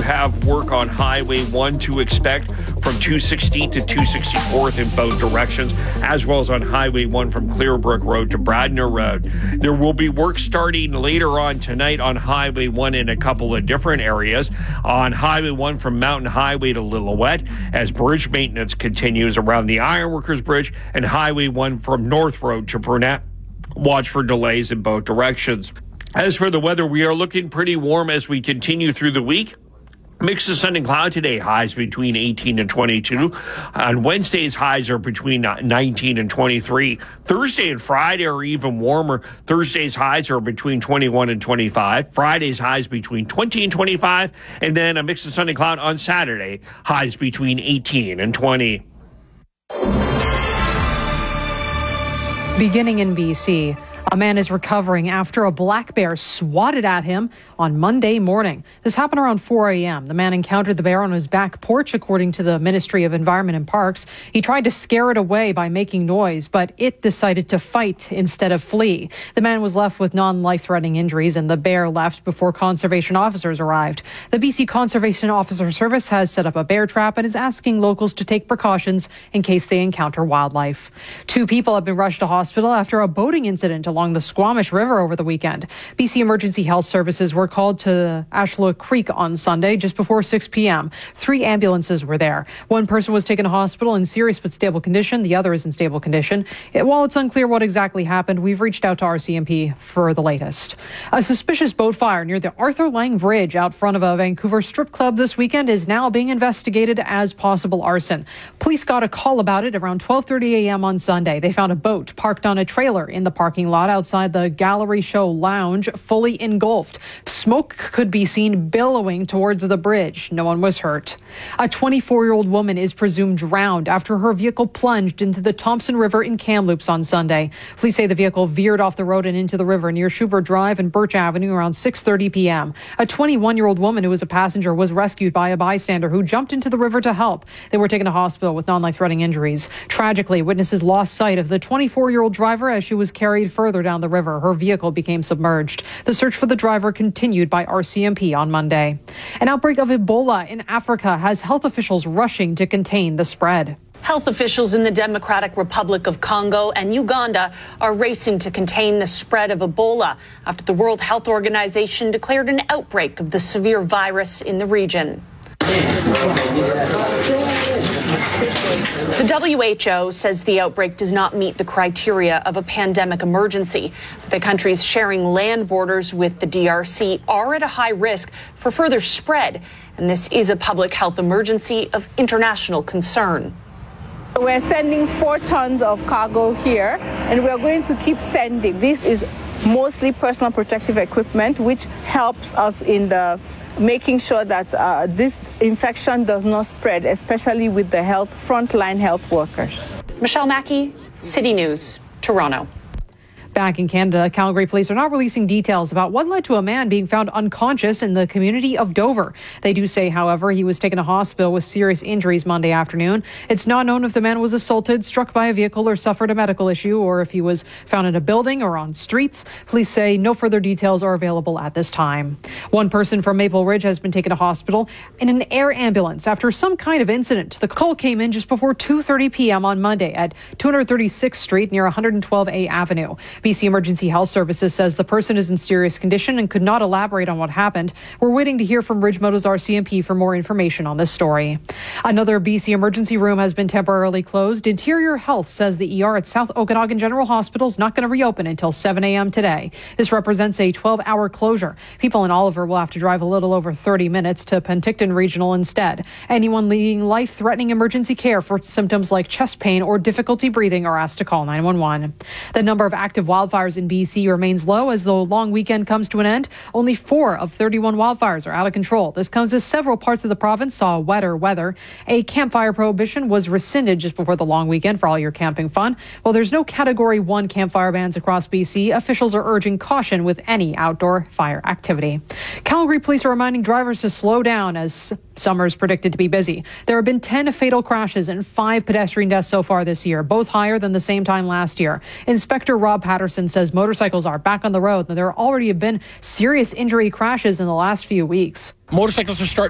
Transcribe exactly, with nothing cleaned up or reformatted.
have work on Highway one to expect from two sixteenth to two sixty-fourth in both directions, as well as on Highway one from Clearbrook Road to Bradner Road. There will be work starting later on tonight on Highway one in a couple of different areas. On Highway one from Mountain Highway to Lillooet, as bridge maintenance continues around the Ironworkers Bridge, and Highway one from North Road to Brunette. Watch for delays in both directions. As for the weather, we are looking pretty warm as we continue through the week. Mix of sun and cloud today, highs between eighteen and twenty-two. On Wednesday's highs are between nineteen and twenty-three. Thursday and Friday are even warmer. Thursday's highs are between twenty-one and twenty-five. Friday's highs between twenty and twenty-five. And then a mix of sun and cloud on Saturday, highs between eighteen and twenty. Beginning in B C, a man is recovering after a black bear swatted at him on Monday morning. This happened around four a.m. The man encountered the bear on his back porch, according to the Ministry of Environment and Parks. He tried to scare it away by making noise, but it decided to fight instead of flee. The man was left with non-life-threatening injuries, and the bear left before conservation officers arrived. The B C Conservation Officer Service has set up a bear trap and is asking locals to take precautions in case they encounter wildlife. Two people have been rushed to hospital after a boating incident along the Squamish River over the weekend. B C Emergency Health Services were called to Ashla Creek on Sunday just before six p.m. Three ambulances were there. One person was taken to hospital in serious but stable condition. The other is in stable condition. It, while it's unclear what exactly happened, we've reached out to R C M P for the latest. A suspicious boat fire near the Arthur Lang Bridge out front of a Vancouver strip club this weekend is now being investigated as possible arson. Police got a call about it around twelve thirty a.m. on Sunday. They found a boat parked on a trailer in the parking lot outside the Gallery Show Lounge, fully engulfed. Smoke could be seen billowing towards the bridge. No one was hurt. A twenty-four-year-old woman is presumed drowned after her vehicle plunged into the Thompson River in Kamloops on Sunday. Police say the vehicle veered off the road and into the river near Schubert Drive and Birch Avenue around six thirty p.m. A twenty-one-year-old woman who was a passenger was rescued by a bystander who jumped into the river to help. They were taken to hospital with non-life-threatening injuries. Tragically, witnesses lost sight of the twenty-four-year-old driver as she was carried further down the river. Her vehicle became submerged. The search for the driver continued by R C M P on Monday. An outbreak of Ebola in Africa has health officials rushing to contain the spread. Health officials in the Democratic Republic of Congo and Uganda are racing to contain the spread of Ebola after the World Health Organization declared an outbreak of the severe virus in the region. The W H O says the outbreak does not meet the criteria of a pandemic emergency. The countries sharing land borders with the D R C are at a high risk for further spread, and this is a public health emergency of international concern. We're sending four tons of cargo here, and we're going to keep sending. This is mostly personal protective equipment, which helps us in the making sure that uh, this infection does not spread, especially with the health frontline health workers. Michelle Mackey, City News, Toronto. Back in Canada, Calgary police are not releasing details about what led to a man being found unconscious in the community of Dover. They do say, however, he was taken to hospital with serious injuries Monday afternoon. It's not known if the man was assaulted, struck by a vehicle, or suffered a medical issue, or if he was found in a building or on streets. Police say no further details are available at this time. One person from Maple Ridge has been taken to hospital in an air ambulance after some kind of incident. The call came in just before two thirty p.m. on Monday at two thirty-sixth Street near one twelve A Avenue. B C Emergency Health Services says the person is in serious condition and could not elaborate on what happened. We're waiting to hear from Ridge-Moto's R C M P for more information on this story. Another B C emergency room has been temporarily closed. Interior Health says the E R at South Okanagan General Hospital is not going to reopen until seven a.m. today. This represents a twelve-hour closure. People in Oliver will have to drive a little over thirty minutes to Penticton Regional instead. Anyone needing life-threatening emergency care for symptoms like chest pain or difficulty breathing are asked to call nine one one. The number of active wildfires in B C remains low as the long weekend comes to an end. Only four of thirty-one wildfires are out of control. This comes as several parts of the province saw wetter weather. A campfire prohibition was rescinded just before the long weekend for all your camping fun. While there's no Category one campfire bans across B C, officials are urging caution with any outdoor fire activity. Calgary police are reminding drivers to slow down as summer is predicted to be busy. There have been ten fatal crashes and five pedestrian deaths so far this year, both higher than the same time last year. Inspector Rob Patterson says motorcycles are back on the road and there already have been serious injury crashes in the last few weeks. Motorcycles are starting